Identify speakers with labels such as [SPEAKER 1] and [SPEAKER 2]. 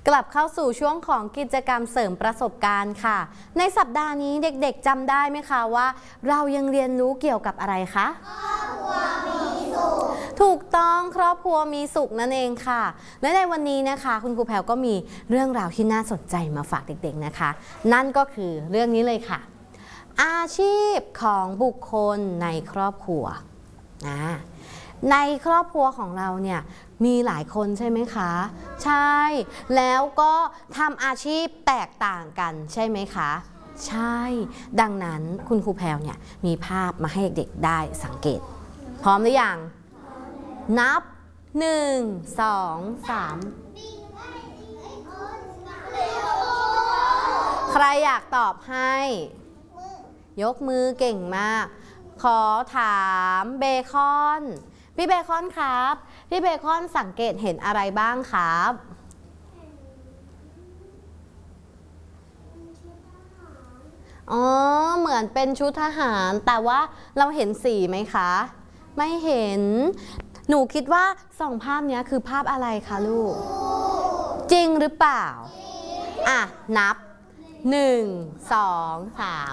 [SPEAKER 1] กลับเข้าสู่ช่วงของกิจกรรมเสริมประสบการณ์ค่ะในสัปดาห์นี้เด็กๆจำได้ไหมคะว่าเรายังเรียนรู้เกี่ยวกับอะไรคะครอบครัวมีสุขถูกต้องครอบครัวมีสุขนั่นเองค่ะและในวันนี้นะคะคุณครูแพรวก็มีเรื่องราวที่น่าสนใจมาฝากเด็กๆนะคะนั่นก็คือเรื่องนี้เลยค่ะอาชีพของบุคคลในครอบครัวในครอบครัวของเราเนี่ยมีหลายคนใช่ไหมคะใช่แล้วก็ทำอาชีพแตกต่างกันใช่ไหมคะใช่ดังนั้นคุณครูแพรวเนี่ยมีภาพมาให้เด็กๆได้สังเกตพร้อมหรือยังนับ1 2 3ใครอยากตอบให้ยกมือเก่งมากขอถามเบคอนพี่เบคอนครับพี่เบคอนสังเกตเห็นอะไรบ้างครับอ๋อเหมือนเป็นชุดทหารแต่ว่าเราเห็นสีไหมคะไม่เห็นหนูคิดว่า2ภาพนี้คือภาพอะไรคะลูกจริงหรือเปล่าอ่ะนับ1 2 3